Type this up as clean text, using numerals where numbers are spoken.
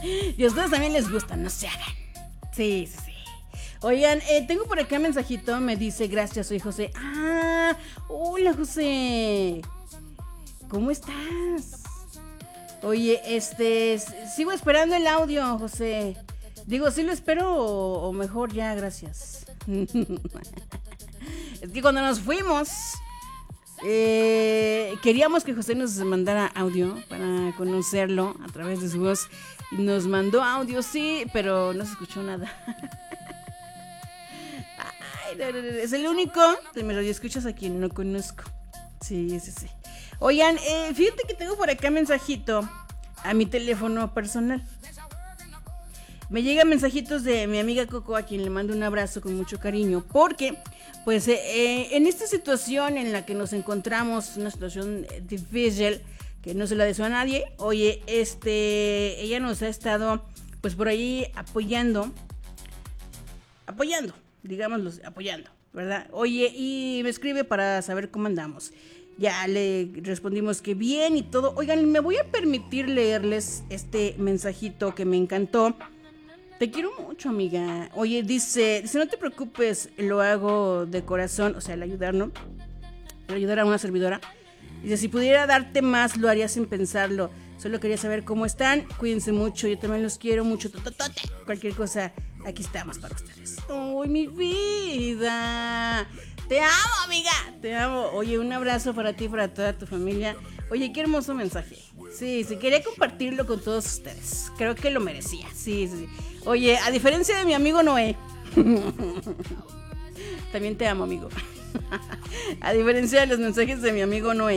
Y a ustedes también les gusta, no se hagan. Sí. Oigan, tengo por acá un mensajito, me dice, gracias, soy José. Ah, hola José. ¿Cómo estás? Oye, sigo esperando el audio, José. Digo, ¿sí lo espero o mejor ya, gracias? Es que cuando nos fuimos, queríamos que José nos mandara audio para conocerlo a través de su voz. Y nos mandó audio, sí, pero no se escuchó nada. Ay, no. Es el único de mis radioescuchas a quien no conozco. Sí. Oigan, fíjate que tengo por acá mensajito a mi teléfono personal. Me llegan mensajitos de mi amiga Coco, a quien le mando un abrazo con mucho cariño, porque pues en esta situación en la que nos encontramos, una situación difícil, que no se la deseo a nadie, oye, ella nos ha estado pues por ahí apoyando, digámoslo, apoyando, ¿verdad? Oye, y me escribe para saber cómo andamos. Ya le respondimos que bien y todo. Oigan, me voy a permitir leerles este mensajito que me encantó. Te quiero mucho, amiga. Oye, dice, no te preocupes, lo hago de corazón, o sea, el ayudar, ¿no? El ayudar a una servidora. Dice, si pudiera darte más, lo haría sin pensarlo. Solo quería saber cómo están. Cuídense mucho, yo también los quiero mucho. Tototote. Cualquier cosa, aquí estamos para ustedes. ¡Ay, mi vida! Te amo, amiga. Te amo. Oye, un abrazo para ti y para toda tu familia. Oye, qué hermoso mensaje. Sí, quería compartirlo con todos ustedes. Creo que lo merecía. Sí. Oye, a diferencia de mi amigo Noé. También te amo, amigo. A diferencia de los mensajes de mi amigo Noé.